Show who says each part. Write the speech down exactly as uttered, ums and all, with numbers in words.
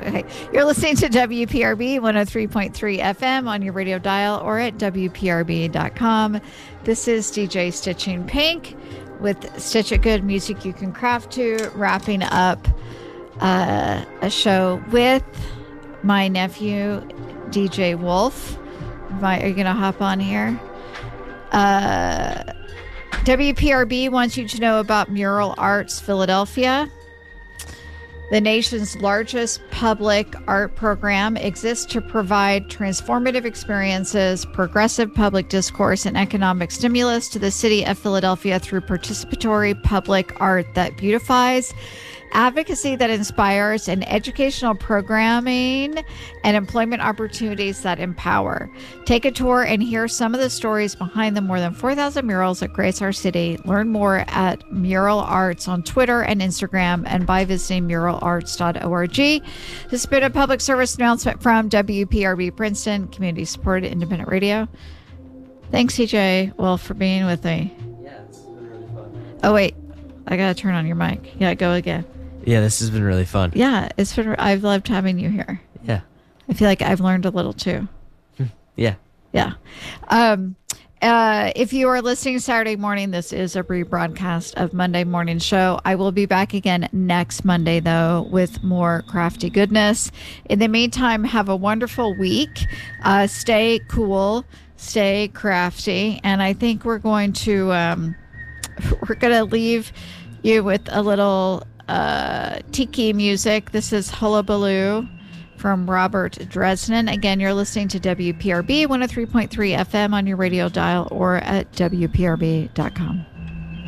Speaker 1: Okay. You're listening to W P R B one oh three point three F M on your radio dial or at W P R B dot com. This is D J Stitching Pink with Stitch It Good music you can craft to, wrapping up uh, a show with my nephew, D J Wolf. Are you going to hop on here? Uh, W P R B wants you to know about Mural Arts Philadelphia. The nation's largest public art program exists to provide transformative experiences, progressive public discourse, and economic stimulus to the city of Philadelphia through participatory public art that beautifies, advocacy that inspires, and educational programming and employment opportunities that empower. Take a tour and hear some of the stories behind the more than four thousand murals that grace our city. Learn more at Mural Arts on Twitter and Instagram and by visiting mural arts dot org. This has been a public service announcement from W P R B Princeton, community-supported independent radio. Thanks, C J Wolf, for being with me.
Speaker 2: Yeah, it's been really fun.
Speaker 1: Oh, wait. I got to turn on your mic. Yeah, go again.
Speaker 2: Yeah, this has been really fun.
Speaker 1: Yeah, it's been. I've loved having you here.
Speaker 2: Yeah.
Speaker 1: I feel like I've learned a little too.
Speaker 2: Yeah.
Speaker 1: Yeah. Um, uh, if you are listening Saturday morning, this is a rebroadcast of Monday Morning Show. I will be back again next Monday, though, with more crafty goodness. In the meantime, have a wonderful week. Uh, stay cool. Stay crafty. And I think we're going to um, we're going to leave you with a little uh, tiki music. This is Hullabaloo from Robert Dresden. Again, you're listening to W P R B one oh three point three F M on your radio dial or at W P R B dot com.